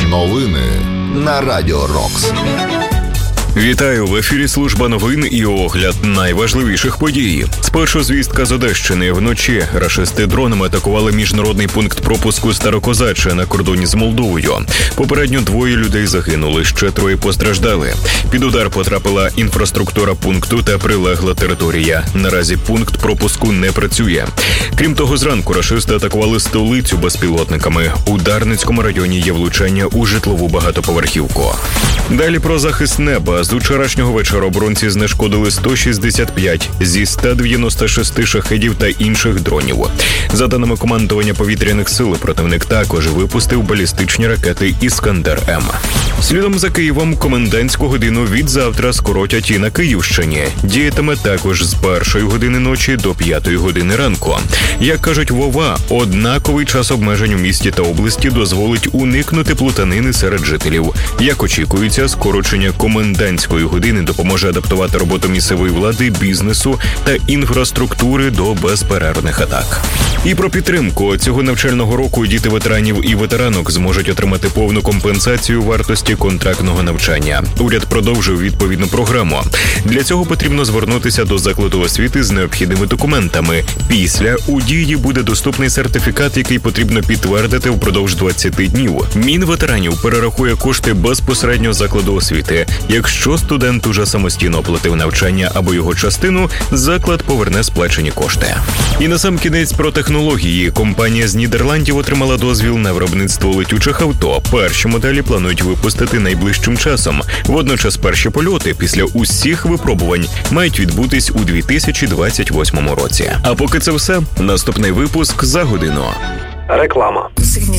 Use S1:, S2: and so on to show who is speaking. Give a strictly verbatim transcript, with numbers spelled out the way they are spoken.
S1: Новини на Радіо Рокс.
S2: Вітаю! В ефірі служба новин і огляд найважливіших подій. Спершу звістка з Одещини. Вночі рашисти дронами атакували міжнародний пункт пропуску Старокозаче на кордоні з Молдовою. Попередньо двоє людей загинули, ще троє постраждали. Під удар потрапила інфраструктура пункту та прилегла територія. Наразі пункт пропуску не працює. Крім того, зранку рашисти атакували столицю безпілотниками. У Дарницькому районі є влучання у житлову багатоповерхівку. Далі про захист неба. З вчорашнього вечора оборонці знешкодили сто шістдесят п'ять зі ста дев'яноста шести шахедів та інших дронів. За даними командування повітряних сил, противник також випустив балістичні ракети «Іскандер-М». Слідом за Києвом комендантську годину від завтра скоротять і на Київщині. Діятиме також з першої години ночі до п'ятої години ранку. Як кажуть в ОВА, однаковий час обмежень у місті та області дозволить уникнути плутанини серед жителів. Як очікується, скорочення комендантської години допоможе адаптувати роботу місцевої влади, бізнесу та інфраструктури до безперервних атак. І про підтримку. Цього навчального року діти ветеранів і ветеранок зможуть отримати повну компенсацію вартості контрактного навчання. Уряд продовжив відповідну програму. Для цього потрібно звернутися до закладу освіти з необхідними документами. Після у дії буде доступний сертифікат, який потрібно підтвердити впродовж двадцяти днів. Мінветеранів перерахує кошти безпосередньо закладу освіти. Якщо студент уже самостійно оплатив навчання або його частину, заклад поверне сплачені кошти. І насамкінець про технології. Компанія з Нідерландів отримала дозвіл на виробництво летючих авто. Перші моделі планують випустити найближчим часом. Водночас перші польоти після усіх випробувань мають відбутись у дві тисячі двадцять восьмому році. А поки це все, наступний випуск за годину.
S3: Реклама.